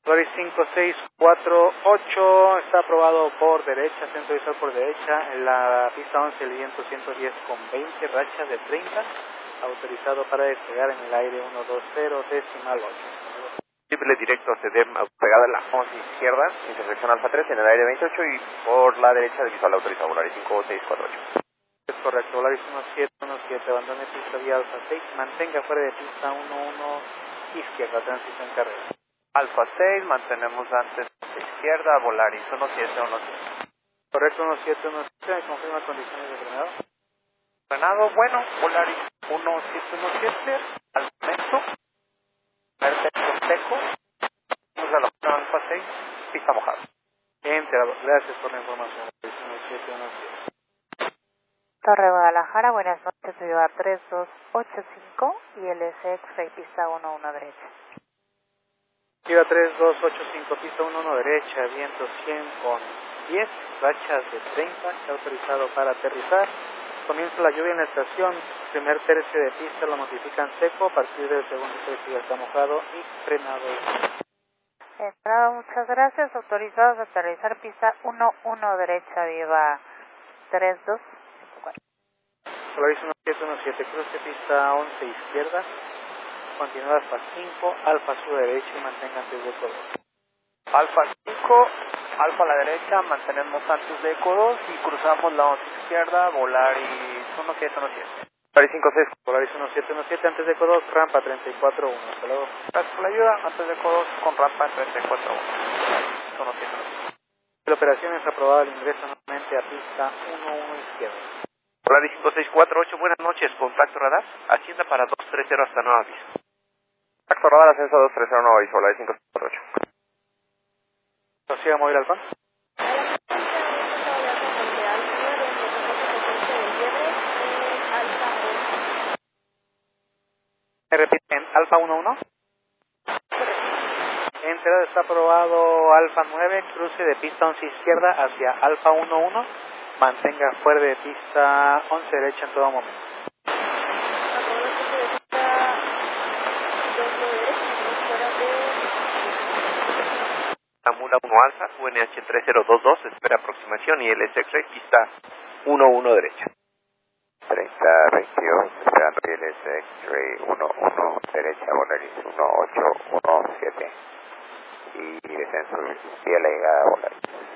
Volaris 5648 está aprobado por derecha, centro visual por derecha, en la pista 11 el viento 110 con 20, racha de 30, autorizado para despegar en el aire 120 decimal 8. Triple directo CDEM pegada en la 11 izquierda, intersección Alfa 3 en el aire 28 y por la derecha de visual autorizado, Volaris 5648. Es correcto, Volaris 1717, abandone pista vía Alfa 6, mantenga fuera de pista 11 izquierda, transición carrera. Alfa 6, mantenemos antes izquierda, Volaris 1717. Correcto, 1717, confirma condiciones de frenado. Frenado, bueno, Volaris 1717, al momento, perfecto seco, vamos a la Alfa 6, pista mojada. Enterado, gracias por la información. 1717. Torre Guadalajara, buenas noches, Viva 3285 y el X-Ray pista 11 derecha. Viva 3285, pista 11 derecha, viento 100 con 10, rachas de 30, está autorizado para aterrizar. Comienza la lluvia en la estación, primer tercio de pista lo notifican seco, a partir del segundo tercio ya está mojado y frenado. Entrada, muchas gracias, autorizados a aterrizar pista 11 derecha, Viva 3254. Volaris 1717, cruce pista 11 izquierda, continúa hasta 5, Alfa a su derecha y mantenga antes de Eco 2. Alfa 5, Alfa a la derecha, mantenemos antes de Eco 2 y cruzamos la 11 izquierda, Volaris 1717. Volaris 56. Volaris 1717, antes de Eco 2, rampa 341. Hasta luego. Gracias por la ayuda, antes de Eco 2 con rampa 341. 1717. La operación es aprobada el ingreso nuevamente a pista 11 izquierda. Volaris 5648, buenas noches, contacto radar, ascienda para 230 hasta nuevo aviso. Contacto radar, ascenso 230 nuevo aviso, Volaris 5648. ¿Prosiga móvil Alfa? ¿Me repiten? ¿Alfa 11? Enterado, está aprobado Alfa 9, cruce de pista 11 izquierda hacia Alfa 11, mantenga fuera de pista 11 derecha en todo momento. Amura 1 Alfa, UNH 3022, espera aproximación y el X-Ray pista 11 derecha. 3022, esperando y el X-Ray 11 derecha, Volaris 1817 y descenso vía la llegada Volaris.